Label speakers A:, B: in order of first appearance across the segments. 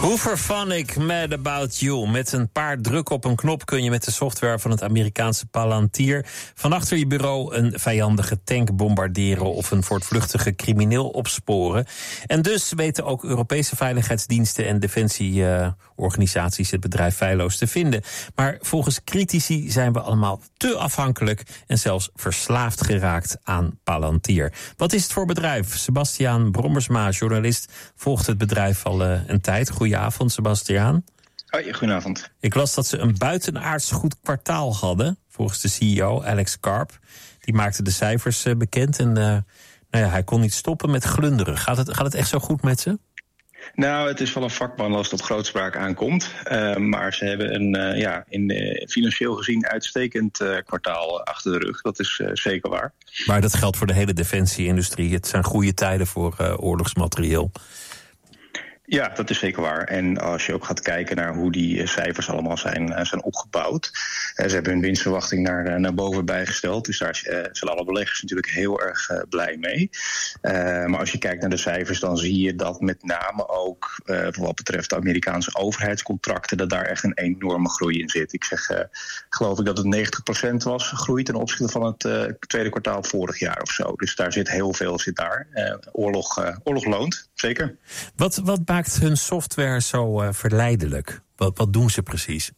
A: Hooverphonic, Mad About You. Met een paar drukken op een knop kun je met de software van het Amerikaanse Palantir van achter je bureau een vijandige tank bombarderen of een voortvluchtige crimineel opsporen. En dus weten ook Europese veiligheidsdiensten en defensieorganisaties het bedrijf feilloos te vinden. Maar volgens critici zijn we allemaal te afhankelijk en zelfs verslaafd geraakt aan Palantir. Wat is het voor bedrijf? Sebastiaan Brommersma, journalist, volgt het bedrijf al een tijd. Goedenavond, Sebastiaan.
B: Hoi, goedenavond.
A: Ik las dat ze een buitenaards goed kwartaal hadden, volgens de CEO Alex Karp. Die maakte de cijfers bekend en hij kon niet stoppen met glunderen. Gaat het echt zo goed met ze?
B: Nou, het is wel een vakman als het op grootspraak aankomt. Maar ze hebben een financieel gezien uitstekend kwartaal achter de rug. Dat is zeker waar.
A: Maar dat geldt voor de hele defensie-industrie. Het zijn goede tijden voor oorlogsmaterieel.
B: Ja, dat is zeker waar. En als je ook gaat kijken naar hoe die cijfers allemaal zijn opgebouwd. Ze hebben hun winstverwachting naar boven bijgesteld. Dus daar zijn alle beleggers natuurlijk heel erg blij mee. Maar als je kijkt naar de cijfers, dan zie je dat met name ook voor wat betreft de Amerikaanse overheidscontracten, dat daar echt een enorme groei in zit. Ik zeg, geloof ik dat het 90% was gegroeid ten opzichte van het tweede kwartaal vorig jaar of zo. Dus daar zit heel veel daar. Oorlog loont, zeker.
A: Wat maakt hun software zo verleidelijk? Wat doen ze precies?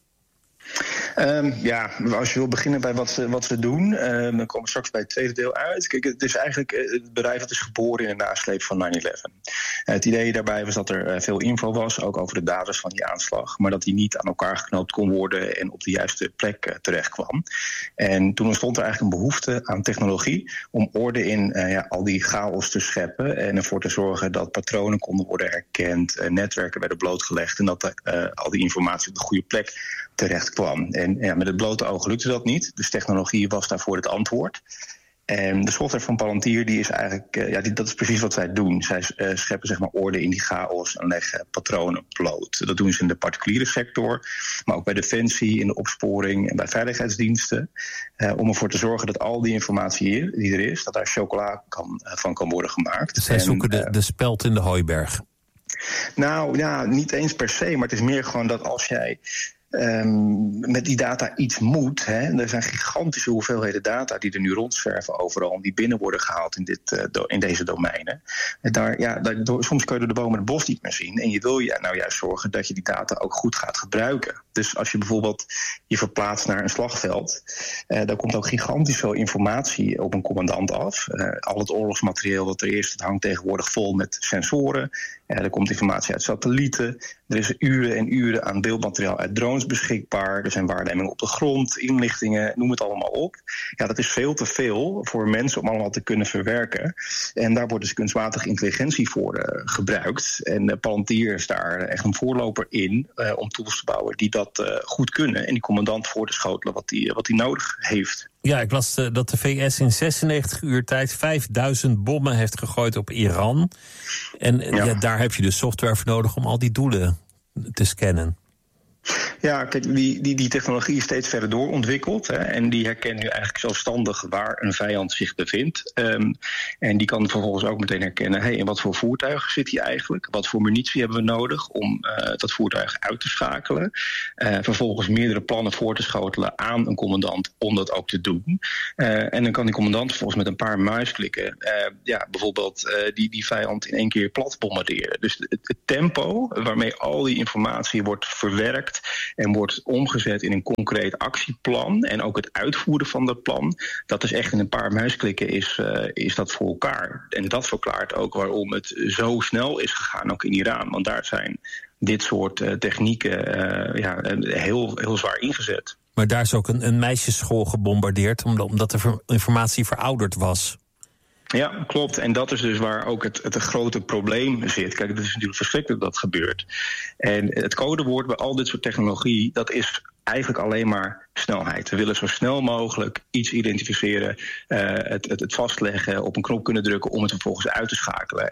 B: Als je wil beginnen bij wat ze doen, dan komen we straks bij het tweede deel uit. Kijk, het is eigenlijk het bedrijf dat is geboren in de nasleep van 9/11. Het idee daarbij was dat er veel info was, ook over de daders van die aanslag, maar dat die niet aan elkaar geknoopt kon worden en op de juiste plek terecht kwam. En toen ontstond er eigenlijk een behoefte aan technologie om orde in al die chaos te scheppen en ervoor te zorgen dat patronen konden worden herkend, netwerken werden blootgelegd en dat al die informatie op de goede plek terecht kwam. En met het blote oog lukte dat niet. Dus technologie was daarvoor het antwoord. En de software van Palantir, die is eigenlijk, dat is precies wat zij doen. Zij scheppen zeg maar orde in die chaos en leggen patronen bloot. Dat doen ze in de particuliere sector, maar ook bij defensie, in de opsporing en bij veiligheidsdiensten. Om ervoor te zorgen dat al die informatie die er is, dat daar chocola van kan worden gemaakt.
A: Dus zij zoeken de speld in de hooiberg.
B: Nou ja, niet eens per se, maar het is meer gewoon dat als jij met die data iets moet. Er zijn gigantische hoeveelheden data die er nu rondzwerven overal en die binnen worden gehaald in deze domeinen. Soms kun je door de bomen het bos niet meer zien. En je wil juist zorgen dat je die data ook goed gaat gebruiken. Dus als je bijvoorbeeld je verplaatst naar een slagveld, dan komt ook gigantisch veel informatie op een commandant af. Al het oorlogsmaterieel dat er is, dat hangt tegenwoordig vol met sensoren. Er komt informatie uit satellieten. Er is uren en uren aan beeldmateriaal uit drones beschikbaar. Er zijn waarnemingen op de grond, inlichtingen, noem het allemaal op. Ja, dat is veel te veel voor mensen om allemaal te kunnen verwerken. En daar wordt dus kunstmatige intelligentie voor gebruikt. En Palantir is daar echt een voorloper in om tools te bouwen die dat goed kunnen. En die commandant voor te schotelen wat hij nodig heeft.
A: Ja, ik las dat de VS in 96 uur tijd 5000 bommen heeft gegooid op Iran. En daar heb je dus software voor nodig om al die doelen te scannen.
B: Ja, kijk, die technologie is steeds verder doorontwikkeld. En die herkent nu eigenlijk zelfstandig waar een vijand zich bevindt. En die kan vervolgens ook meteen herkennen, in wat voor voertuig zit hij eigenlijk? Wat voor munitie hebben we nodig om dat voertuig uit te schakelen? Vervolgens meerdere plannen voor te schotelen aan een commandant om dat ook te doen. En dan kan die commandant vervolgens met een paar muisklikken bijvoorbeeld die vijand in één keer plat bombarderen. Dus het tempo waarmee al die informatie wordt verwerkt en wordt omgezet in een concreet actieplan en ook het uitvoeren van dat plan, dat is echt in een paar muisklikken is dat voor elkaar. En dat verklaart ook waarom het zo snel is gegaan, ook in Iran. Want daar zijn dit soort technieken heel, heel zwaar ingezet.
A: Maar daar is ook een meisjesschool gebombardeerd omdat de informatie verouderd was.
B: Ja, klopt. En dat is dus waar ook het grote probleem zit. Kijk, het is natuurlijk verschrikkelijk dat het gebeurt. En het codewoord bij al dit soort technologie, dat is eigenlijk alleen maar snelheid. We willen zo snel mogelijk iets identificeren, het vastleggen, op een knop kunnen drukken om het vervolgens uit te schakelen. En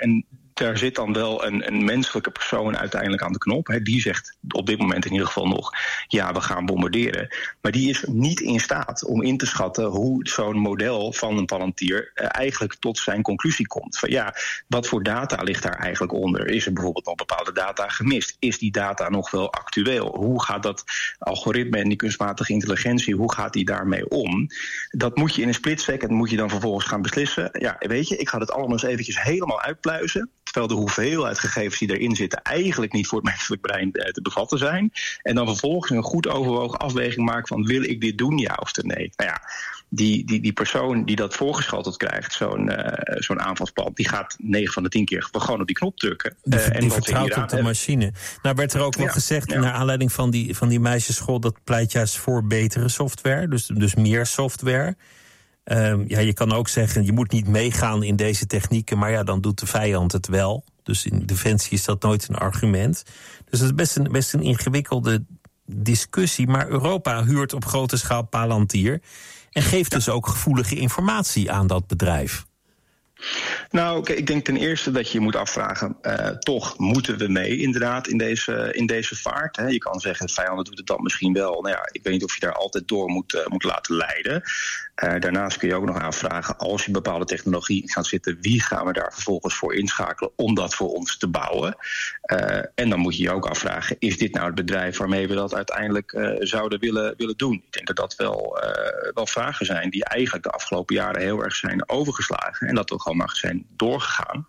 B: daar zit dan wel een menselijke persoon uiteindelijk aan de knop. Hè. Die zegt op dit moment in ieder geval nog, ja, we gaan bombarderen. Maar die is niet in staat om in te schatten hoe zo'n model van een Palantir eigenlijk tot zijn conclusie komt. Van ja, wat voor data ligt daar eigenlijk onder? Is er bijvoorbeeld nog bepaalde data gemist? Is die data nog wel actueel? Hoe gaat dat algoritme en die kunstmatige intelligentie, hoe gaat die daarmee om? Dat moet je in een split second, moet je dan vervolgens gaan beslissen. Ja, weet je, ik ga het allemaal eens eventjes helemaal uitpluizen. Terwijl de hoeveelheid gegevens die erin zitten eigenlijk niet voor het menselijk brein te bevatten zijn. En dan vervolgens een goed overwogen afweging maken van, wil ik dit doen, ja of nee? Nou ja, die persoon die dat voorgeschoteld krijgt, zo'n aanvalsplan, die gaat 9 van de 10 keer gewoon op die knop drukken.
A: Die vertrouwt op de machine. Nou werd er ook wel gezegd, naar aanleiding van die meisjesschool, dat pleit juist voor betere software, dus meer software. Je kan ook zeggen, je moet niet meegaan in deze technieken, maar ja, dan doet de vijand het wel. Dus in defensie is dat nooit een argument. Dus dat is best een ingewikkelde discussie. Maar Europa huurt op grote schaal Palantir en geeft dus ook gevoelige informatie aan dat bedrijf.
B: Nou, ik denk ten eerste dat je moet afvragen, toch moeten we mee inderdaad in deze vaart. Hè? Je kan zeggen, de vijanden doet het dan misschien wel. Nou ja, ik weet niet of je daar altijd door moet laten leiden. Daarnaast kun je ook nog aanvragen, als je bepaalde technologie gaat zitten, wie gaan we daar vervolgens voor inschakelen om dat voor ons te bouwen? En dan moet je je ook afvragen, is dit nou het bedrijf waarmee we dat uiteindelijk zouden willen doen? Ik denk dat dat wel vragen zijn die eigenlijk de afgelopen jaren heel erg zijn overgeslagen en dat toch gewoon maar zijn doorgegaan.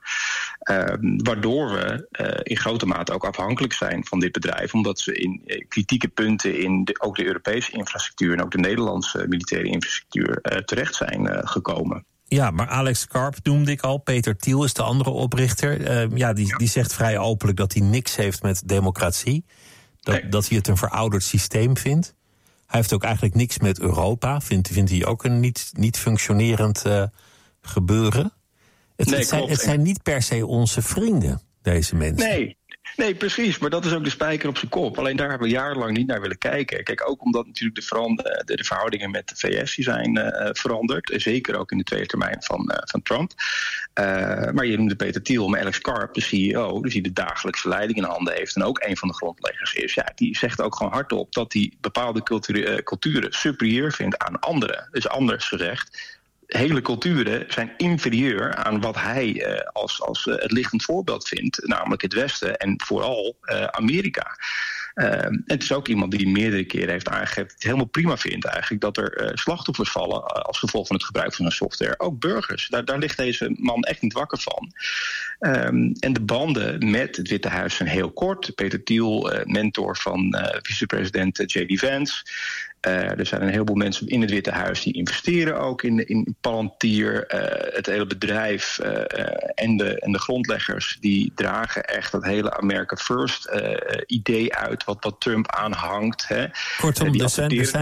B: Waardoor we in grote mate ook afhankelijk zijn van dit bedrijf, omdat ze in kritieke punten in ook de Europese infrastructuur en ook de Nederlandse militaire infrastructuur terecht zijn gekomen.
A: Ja, maar Alex Karp noemde ik al. Peter Thiel is de andere oprichter. Die zegt vrij openlijk dat hij niks heeft met democratie. Dat hij het een verouderd systeem vindt. Hij heeft ook eigenlijk niks met Europa. Vindt hij ook een niet functionerend gebeuren. Het zijn niet per se onze vrienden, deze mensen.
B: Nee, precies. Maar dat is ook de spijker op zijn kop. Alleen daar hebben we jarenlang niet naar willen kijken. Kijk, ook omdat natuurlijk de verhoudingen met de VS die zijn veranderd. Zeker ook in de tweede termijn van Trump. Maar je noemde Peter Thiel, maar Alex Karp, de CEO, dus die de dagelijkse leiding in handen heeft en ook een van de grondleggers is. Ja, die zegt ook gewoon hardop dat hij bepaalde culturen superieur vindt aan andere. Dus anders gezegd, hele culturen zijn inferieur aan wat hij als het lichtend voorbeeld vindt, namelijk het Westen en vooral Amerika. Het is ook iemand die meerdere keren heeft aangegeven dat het helemaal prima vindt eigenlijk dat er slachtoffers vallen als gevolg van het gebruik van een software. Ook burgers. Daar ligt deze man echt niet wakker van. En de banden met het Witte Huis zijn heel kort. Peter Thiel, mentor van vicepresident J.D. Vance. Er zijn een heleboel mensen in het Witte Huis die investeren ook in Palantir. Het hele bedrijf en de grondleggers die dragen echt dat hele America First idee uit wat Trump aanhangt. Hè.
A: Kortom, er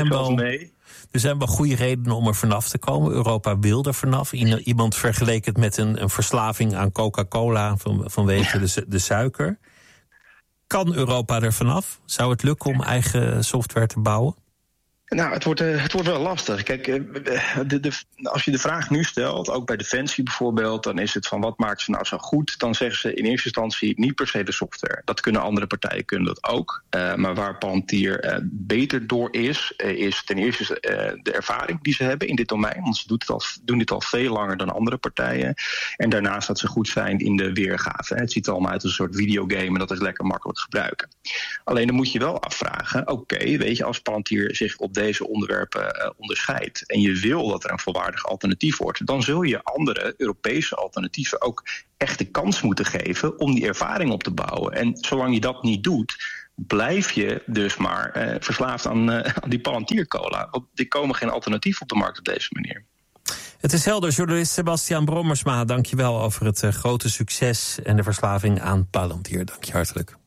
A: zijn wel goede redenen om er vanaf te komen. Europa wil er vanaf. Iemand vergeleek het met een verslaving aan Coca-Cola vanwege de suiker. Kan Europa er vanaf? Zou het lukken om eigen software te bouwen?
B: Nou, het wordt wel lastig. Kijk, als je de vraag nu stelt, ook bij Defensie bijvoorbeeld, dan is het van wat maakt ze nou zo goed? Dan zeggen ze in eerste instantie niet per se de software. Dat kunnen andere partijen dat ook. Maar waar Palantir beter door is ten eerste de ervaring die ze hebben in dit domein. Want ze doen dit al veel langer dan andere partijen. En daarnaast dat ze goed zijn in de weergave. Het ziet er allemaal uit als een soort videogame en dat is lekker makkelijk gebruiken. Alleen dan moet je wel afvragen, oké, weet je, als Palantir zich op deze onderwerpen onderscheidt en je wil dat er een volwaardig alternatief wordt, dan zul je andere Europese alternatieven ook echt de kans moeten geven om die ervaring op te bouwen. En zolang je dat niet doet, blijf je dus maar verslaafd aan die Palantir cola. Want er komen geen alternatief op de markt op deze manier.
A: Het is helder. Journalist Sebastiaan Brommersma, dank je wel over het grote succes en de verslaving aan Palantir. Dank je hartelijk.